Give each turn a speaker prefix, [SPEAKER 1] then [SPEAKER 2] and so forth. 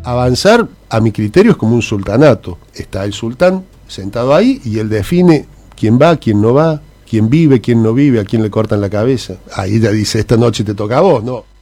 [SPEAKER 1] avanzar, a mi criterio, es como un sultanato. Está el sultán sentado ahí y él define quién va, quién no va, quién vive, quién no vive, a quién le cortan la cabeza. Ahí ya dice, esta noche te toca a vos, ¿no?